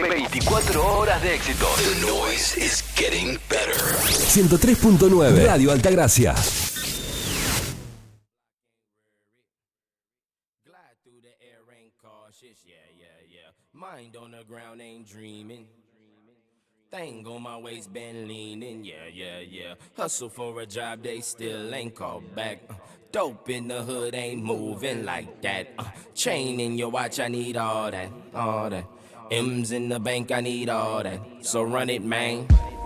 24 horas de éxito. The noise is getting better. 103.9 Radio Altagracia. Glide through the air, ain't cautious. Yeah. Mind on the ground, ain't dreaming. Thing on my waist, been leaning. Yeah. Hustle for a job, they still ain't called back. Dope in the hood, ain't moving like that. Chain in your watch, I need all that. M's in the bank, I need all that. So run it, man.